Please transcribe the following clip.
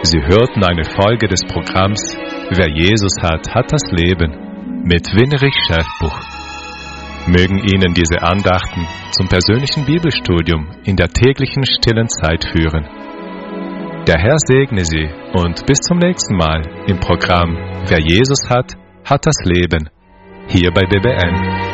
Sie hörten eine Folge des Programms Wer Jesus hat, hat das Leben mit Winnerich Schäfbuch. Mögen Ihnen diese Andachten zum persönlichen Bibelstudium in der täglichen stillen Zeit führen. Der Herr segne Sie und bis zum nächsten Mal im Programm Wer Jesus hat, hat das Leben, hier bei BBN.